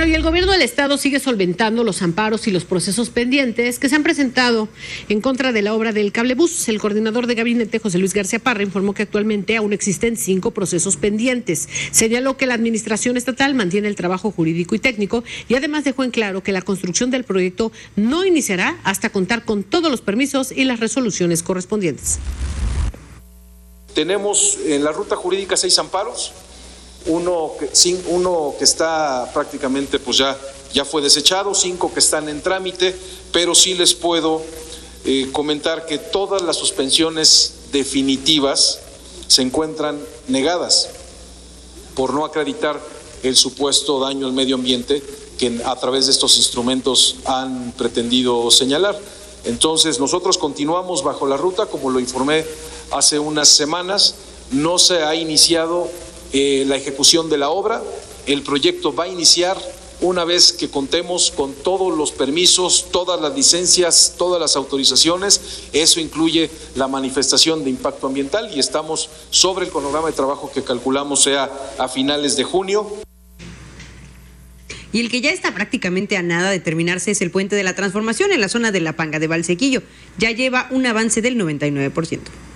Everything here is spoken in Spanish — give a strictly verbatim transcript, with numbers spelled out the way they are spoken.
Bueno, y el gobierno del estado sigue solventando los amparos y los procesos pendientes que se han presentado en contra de la obra del cablebús. El coordinador de gabinete, José Luis García Parra, informó que actualmente aún existen cinco procesos pendientes. Señaló que la administración estatal mantiene el trabajo jurídico y técnico y además dejó en claro que la construcción del proyecto no iniciará hasta contar con todos los permisos y las resoluciones correspondientes. Tenemos en la ruta jurídica seis amparos. Uno que, uno que está prácticamente pues ya, ya fue desechado, cinco que están en trámite, pero sí les puedo eh, comentar que todas las suspensiones definitivas se encuentran negadas por no acreditar el supuesto daño al medio ambiente que a través de estos instrumentos han pretendido señalar. Entonces nosotros continuamos bajo la ruta, como lo informé hace unas semanas, no se ha iniciado Eh, la ejecución de la obra. El proyecto va a iniciar una vez que contemos con todos los permisos, todas las licencias, todas las autorizaciones. Eso incluye la manifestación de impacto ambiental y estamos sobre el cronograma de trabajo que calculamos sea a finales de junio. Y el que ya está prácticamente a nada de terminarse es el Puente de la Transformación en la zona de La Panga de Valsequillo. Ya lleva un avance del noventa y nueve por ciento.